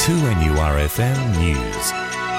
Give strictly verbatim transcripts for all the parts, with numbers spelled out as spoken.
two N U R F M News.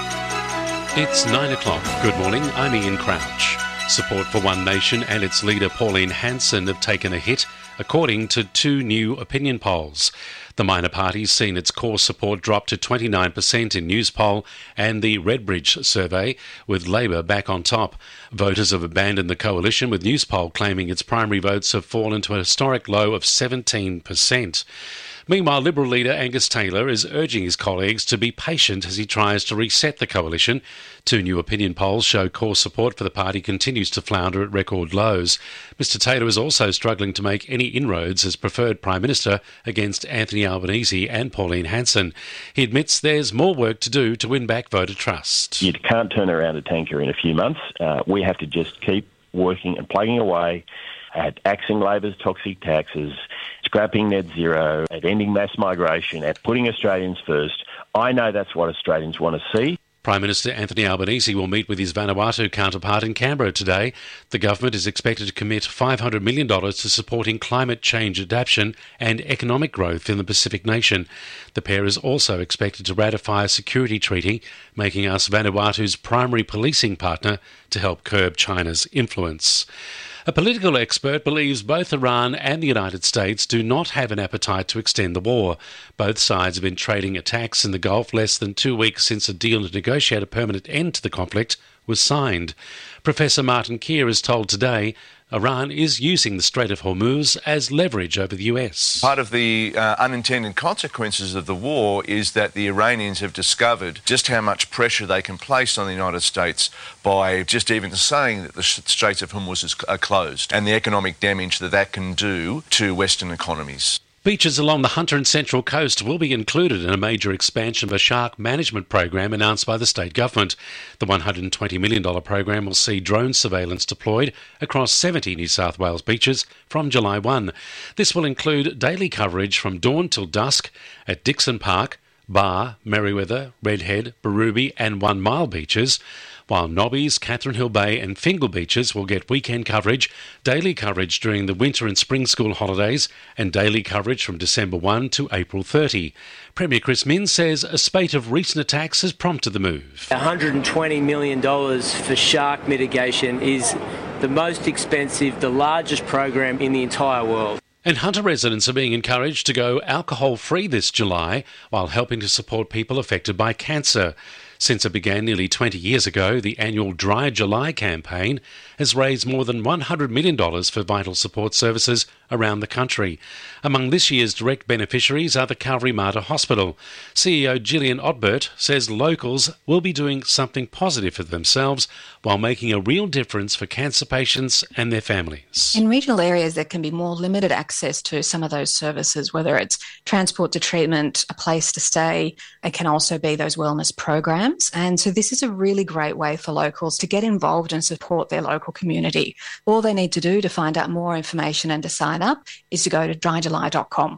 It's nine o'clock. Good morning, I'm Ian Crouch. Support for One Nation and its leader Pauline Hanson have taken a hit, according to two new opinion polls. The minor party's seen its core support drop to twenty-nine percent in Newspoll and the Redbridge survey, with Labor back on top. Voters have abandoned the coalition, with Newspoll claiming its primary votes have fallen to a historic low of seventeen percent. Meanwhile, Liberal leader Angus Taylor is urging his colleagues to be patient as he tries to reset the coalition. Two new opinion polls show core support for the party continues to flounder at record lows. Mister Taylor is also struggling to make any inroads as preferred Prime Minister against Anthony Albanese and Pauline Hanson. He admits there's more work to do to win back voter trust. You can't turn around a tanker in a few months. Uh, we have to just keep working and plugging away at axing Labor's toxic taxes, scrapping net zero, at ending mass migration, at putting Australians first. I know that's what Australians want to see. Prime Minister Anthony Albanese will meet with his Vanuatu counterpart in Canberra today. The government is expected to commit five hundred million dollars to supporting climate change adaptation and economic growth in the Pacific nation. The pair is also expected to ratify a security treaty, making us Vanuatu's primary policing partner to help curb China's influence. A political expert believes both Iran and the United States do not have an appetite to extend the war. Both sides have been trading attacks in the Gulf less than two weeks since a deal to negotiate a permanent end to the conflict was signed. Professor Martin Keir has told Today Iran is using the Strait of Hormuz as leverage over the U S. Part of the uh, unintended consequences of the war is that the Iranians have discovered just how much pressure they can place on the United States by just even saying that the Straits of Hormuz is, are closed, and the economic damage that that can do to Western economies. Beaches along the Hunter and Central Coast will be included in a major expansion of a shark management program announced by the state government. The one hundred twenty million dollars program will see drone surveillance deployed across seventy New South Wales beaches from July first. This will include daily coverage from dawn till dusk at Dixon Park, Bar, Merriweather, Redhead, Berrubi and One Mile beaches, while Nobbies, Catherine Hill Bay and Fingal beaches will get weekend coverage, daily coverage during the winter and spring school holidays and daily coverage from December first to April thirtieth. Premier Chris Minns says a spate of recent attacks has prompted the move. one hundred twenty million dollars for shark mitigation is the most expensive, the largest program in the entire world. And Hunter residents are being encouraged to go alcohol-free this July while helping to support people affected by cancer. Since it began nearly twenty years ago, the annual Dry July campaign has raised more than one hundred million dollars for vital support services around the country. Among this year's direct beneficiaries are the Calvary Mater Hospital. C E O Gillian Odbert says locals will be doing something positive for themselves while making a real difference for cancer patients and their families. In regional areas, there can be more limited access to some of those services, whether it's transport to treatment, a place to stay. It can also be those wellness programs. And so this is a really great way for locals to get involved and support their local community. All they need to do to find out more information and to sign up is to go to dry july dot com.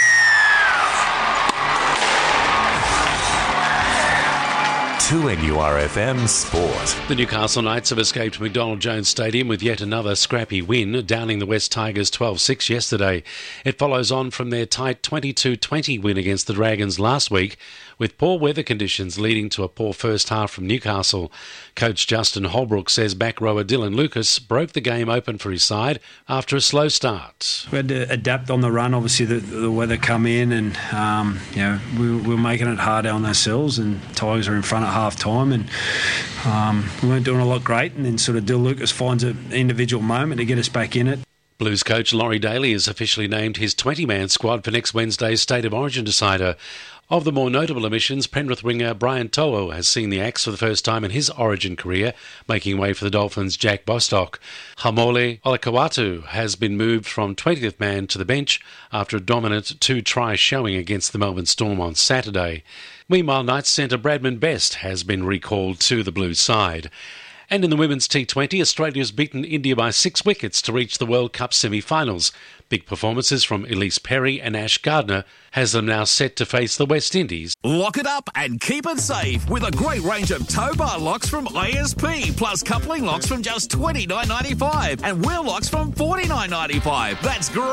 two N U R F M Sport. The Newcastle Knights have escaped McDonald Jones Stadium with yet another scrappy win, downing the West Tigers twelve six yesterday. It follows on from their tight twenty-two twenty win against the Dragons last week, with poor weather conditions leading to a poor first half from Newcastle. Coach Justin Holbrook says back rower Dylan Lucas broke the game open for his side after a slow start. We had to adapt on the run. Obviously, the, the weather come in, and um, you know we, we were making it hard on ourselves. And Tigers are in front at half time, and um, we weren't doing a lot great. And then sort of Dylan Lucas finds an individual moment to get us back in it. Blues coach Laurie Daly has officially named his twenty-man squad for next Wednesday's State of Origin decider. Of the more notable omissions, Penrith winger Brian To'o has seen the axe for the first time in his Origin career, making way for the Dolphins' Jack Bostock. Haumole Olakau'atu has been moved from twentieth man to the bench after a dominant two-try showing against the Melbourne Storm on Saturday. Meanwhile, Knights centre Bradman Best has been recalled to the Blues side. And in the women's T twenty, Australia's beaten India by six wickets to reach the World Cup semi-finals. Big performances from Elise Perry and Ash Gardner has them now set to face the West Indies. Lock it up and keep it safe with a great range of tow bar locks from I S P, plus coupling locks from just twenty-nine ninety-five and wheel locks from forty-nine ninety-five. That's great.